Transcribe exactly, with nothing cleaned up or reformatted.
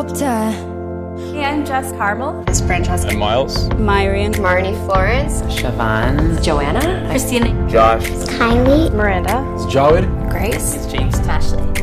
Doctor. Hey, I'm Jess Carmel. It's Francesca. I'm Miles. Myrian. Marnie Florence. Siobhan. Joanna. Christina. Josh. Kylie. Miranda. It's Jawed. Grace. It's James. Tashley.